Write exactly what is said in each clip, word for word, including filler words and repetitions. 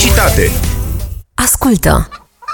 publicitate. Ascultă!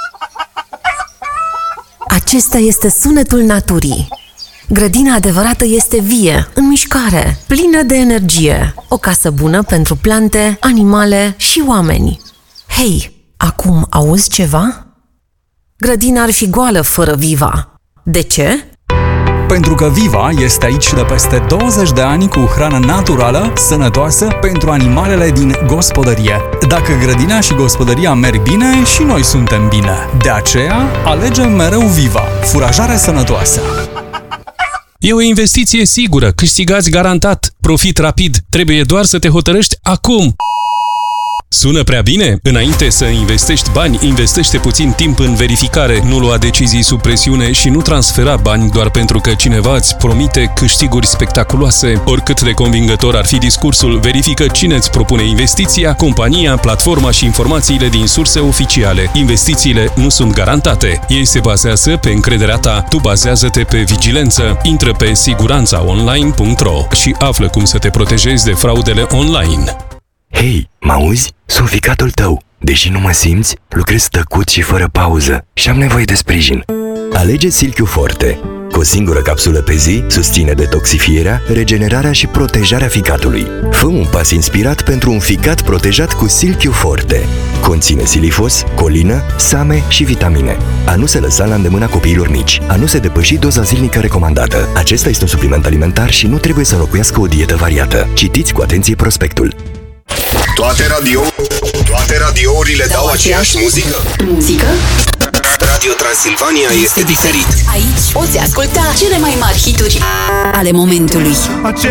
Acesta este sunetul naturii. Grădina adevărată este vie, în mișcare, plină de energie. O casă bună pentru plante, animale și oameni. Hei, acum auzi ceva? Grădina ar fi goală fără Viva. De ce? Pentru că Viva este aici de peste douăzeci de ani cu hrană naturală, sănătoasă pentru animalele din gospodărie. Dacă grădina și gospodăria merg bine, și noi suntem bine. De aceea, alegem mereu Viva, furajare sănătoasă. E o investiție sigură, câștigați garantat, profit rapid, trebuie doar să te hotărăști acum. Sună prea bine? Înainte să investești bani, investește puțin timp în verificare, nu lua decizii sub presiune și nu transfera bani doar pentru că cineva îți promite câștiguri spectaculoase. Oricât de convingător ar fi discursul, verifică cine îți propune investiția, compania, platforma și informațiile din surse oficiale. Investițiile nu sunt garantate. Ei se bazează pe încrederea ta. Tu bazează-te pe vigilență. Intră pe siguranța online punct ro și află cum să te protejezi de fraudele online. Hei, m-auzi? Sunt ficatul tău. Deși nu mă simți, lucrez tăcut și fără pauză și am nevoie de sprijin. Alege Silchiu Forte. Cu o singură capsulă pe zi, susține detoxifierea, regenerarea și protejarea ficatului. Fă un pas inspirat pentru un ficat protejat cu Silchiu Forte. Conține silifos, colină, same și vitamine. A nu se lăsa la îndemâna copiilor mici. A nu se depăși doza zilnică recomandată. Acesta este un supliment alimentar și nu trebuie să înlocuiască o dietă variată. Citiți cu atenție prospectul. Toate radio, toate radiourile dau aceeași muzică. Muzică? Radio Transilvania este diferit. Aici poți asculta cele mai mari hituri ale momentului.